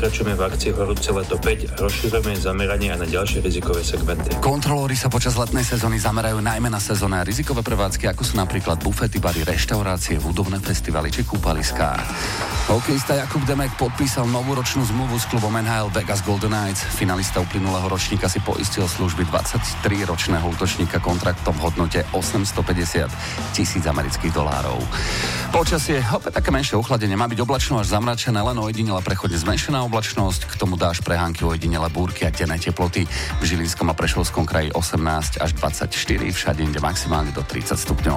pokračujeme v akcii Horúce leto 5 a rozšírujeme zameranie aj na ďalšie rizikové segmenty. Kontrolóri sa počas letnej sezóny zamerajú najmä na sezónne a rizikové prevádzky, ako sú napríklad bufety, bary, reštaurácie, hudobné festivaly či kúpaliská. Hokejista Jakub Demek podpísal novú ročnú zmluvu s klubom NHL Vegas Golden Knights. Finalista uplynulého ročníka si poistil služby 23-ročného útočníka kontraktom v hodnote $850,000 amerických dolárov. Počasie, opäť také menšie ochladenie, má byť oblačno až zamračené, len ojedinele prechodne zmenšená oblačnosť, k tomu dáš prehánky ojedinele búrky a denné teploty. V Žilinskom a Prešovskom kraji 18 až 24, všade inde maximálne do 30 stupňov.